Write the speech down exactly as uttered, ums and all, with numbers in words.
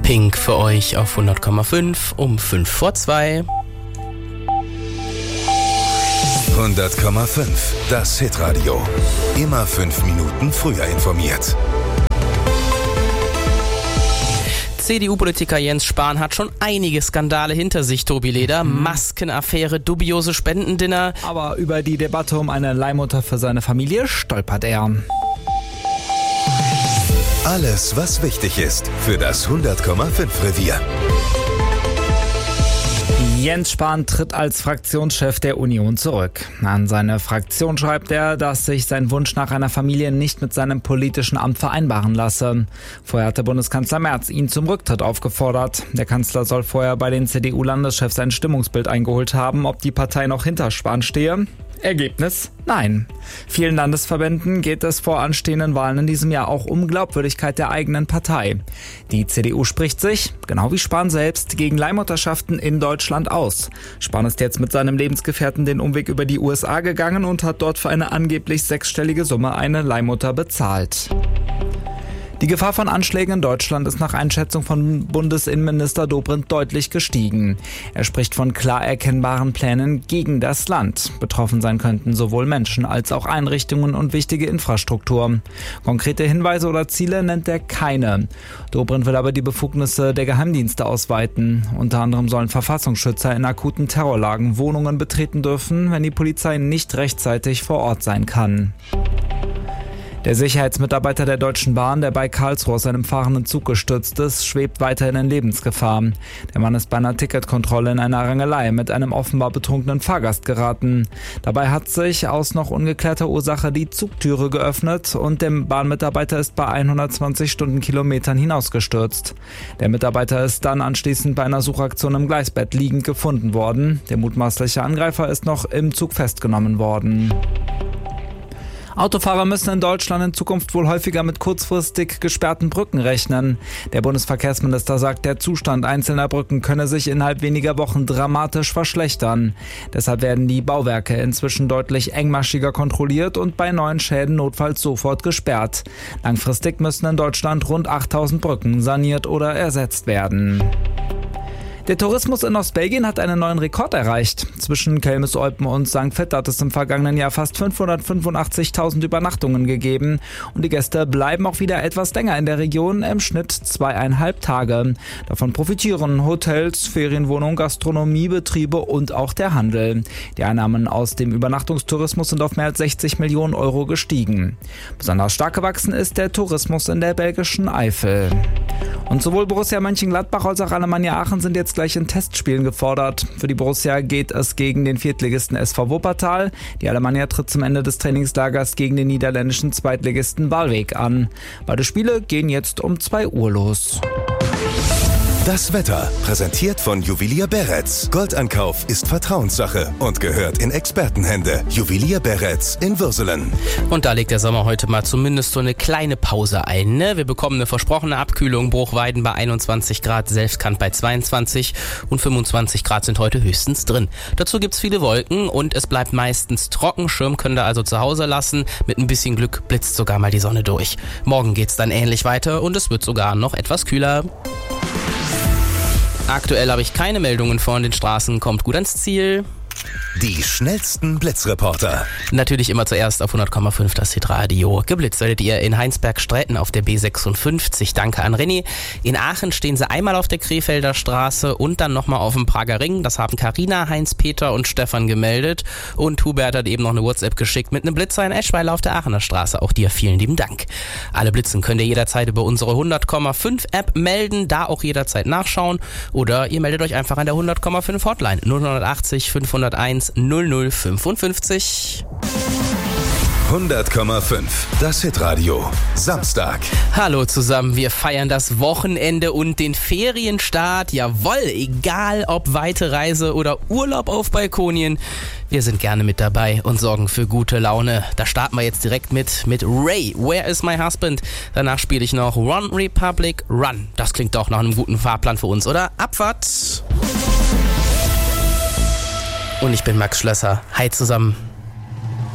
Pink für euch auf hundert Komma fünf um fünf vor zwei. hundert Komma fünf, das Hitradio. Immer fünf Minuten früher informiert. C D U-Politiker Jens Spahn hat schon einige Skandale hinter sich, Tobi Leder. Mhm. Maskenaffäre, dubiose Spendendinner. Aber über die Debatte um eine Leihmutter für seine Familie stolpert er. Alles, was wichtig ist für das hundert Komma fünf Revier. Jens Spahn tritt als Fraktionschef der Union zurück. An seine Fraktion schreibt er, dass sich sein Wunsch nach einer Familie nicht mit seinem politischen Amt vereinbaren lasse. Vorher hatte Bundeskanzler Merz ihn zum Rücktritt aufgefordert. Der Kanzler soll vorher bei den C D U-Landeschefs ein Stimmungsbild eingeholt haben, ob die Partei noch hinter Spahn stehe. Ergebnis? Nein. Vielen Landesverbänden geht es vor anstehenden Wahlen in diesem Jahr auch um Glaubwürdigkeit der eigenen Partei. Die C D U spricht sich, genau wie Spahn selbst, gegen Leihmutterschaften in Deutschland aus. Spahn ist jetzt mit seinem Lebensgefährten den Umweg über die U S A gegangen und hat dort für eine angeblich sechsstellige Summe eine Leihmutter bezahlt. Die Gefahr von Anschlägen in Deutschland ist nach Einschätzung von Bundesinnenminister Dobrindt deutlich gestiegen. Er spricht von klar erkennbaren Plänen gegen das Land. Betroffen sein könnten sowohl Menschen als auch Einrichtungen und wichtige Infrastruktur. Konkrete Hinweise oder Ziele nennt er keine. Dobrindt will aber die Befugnisse der Geheimdienste ausweiten. Unter anderem sollen Verfassungsschützer in akuten Terrorlagen Wohnungen betreten dürfen, wenn die Polizei nicht rechtzeitig vor Ort sein kann. Der Sicherheitsmitarbeiter der Deutschen Bahn, der bei Karlsruhe aus einem fahrenden Zug gestürzt ist, schwebt weiterhin in Lebensgefahr. Der Mann ist bei einer Ticketkontrolle in einer Rangelei mit einem offenbar betrunkenen Fahrgast geraten. Dabei hat sich aus noch ungeklärter Ursache die Zugtüre geöffnet und der Bahnmitarbeiter ist bei hundertzwanzig Stundenkilometern hinausgestürzt. Der Mitarbeiter ist dann anschließend bei einer Suchaktion im Gleisbett liegend gefunden worden. Der mutmaßliche Angreifer ist noch im Zug festgenommen worden. Autofahrer müssen in Deutschland in Zukunft wohl häufiger mit kurzfristig gesperrten Brücken rechnen. Der Bundesverkehrsminister sagt, der Zustand einzelner Brücken könne sich innerhalb weniger Wochen dramatisch verschlechtern. Deshalb werden die Bauwerke inzwischen deutlich engmaschiger kontrolliert und bei neuen Schäden notfalls sofort gesperrt. Langfristig müssen in Deutschland rund achttausend Brücken saniert oder ersetzt werden. Der Tourismus in Ostbelgien hat einen neuen Rekord erreicht. Zwischen Kelmis-Olpen und Sankt Vith hat es im vergangenen Jahr fast fünfhundertfünfundachtzigtausend Übernachtungen gegeben. Und die Gäste bleiben auch wieder etwas länger in der Region, im Schnitt zweieinhalb Tage. Davon profitieren Hotels, Ferienwohnungen, Gastronomiebetriebe und auch der Handel. Die Einnahmen aus dem Übernachtungstourismus sind auf mehr als sechzig Millionen Euro gestiegen. Besonders stark gewachsen ist der Tourismus in der belgischen Eifel. Und sowohl Borussia Mönchengladbach als auch Alemannia Aachen sind jetzt gleich in Testspielen gefordert. Für die Borussia geht es gegen den Viertligisten S V Wuppertal. Die Alemannia tritt zum Ende des Trainingslagers gegen den niederländischen Zweitligisten Waalwijk an. Beide Spiele gehen jetzt um zwei Uhr los. Das Wetter, präsentiert von Juwelier Beretz. Goldankauf ist Vertrauenssache und gehört in Expertenhände. Juwelier Beretz in Würselen. Und da legt der Sommer heute mal zumindest so eine kleine Pause ein, ne? Wir bekommen eine versprochene Abkühlung. Bruchweiden bei einundzwanzig Grad, Selfskant bei zweiundzwanzig und fünfundzwanzig Grad sind heute höchstens drin. Dazu gibt's viele Wolken und es bleibt meistens trocken. Schirm könnt ihr also zu Hause lassen. Mit ein bisschen Glück blitzt sogar mal die Sonne durch. Morgen geht's dann ähnlich weiter und es wird sogar noch etwas kühler. Aktuell habe ich keine Meldungen von den Straßen, kommt gut ans Ziel. Die schnellsten Blitzreporter. Natürlich immer zuerst auf hundert Komma fünf das Hitradio. Geblitzt werdet ihr in Heinsberg-Sträten auf der B sechsundfünfzig. Danke an René. In Aachen stehen sie einmal auf der Krefelder Straße und dann nochmal auf dem Prager Ring. Das haben Carina, Heinz-Peter und Stefan gemeldet. Und Hubert hat eben noch eine WhatsApp geschickt mit einem Blitzer in Eschweiler auf der Aachener Straße. Auch dir vielen lieben Dank. Alle Blitzen könnt ihr jederzeit über unsere hundert Komma fünf App melden, da auch jederzeit nachschauen. Oder ihr meldet euch einfach an der hundert Komma fünf Hotline null achtzig fünfhunderteins null null fünfundfünfzig. hundert Komma fünf, das Hitradio. Samstag. Hallo zusammen, wir feiern das Wochenende und den Ferienstart. Jawohl, egal ob weite Reise oder Urlaub auf Balkonien. Wir sind gerne mit dabei und sorgen für gute Laune. Da starten wir jetzt direkt mit, mit Ray, Where is my husband? Danach spiele ich noch One Republic Run. Das klingt doch nach einem guten Fahrplan für uns, oder? Abfahrt! Und ich bin Max Schlösser. Hi zusammen.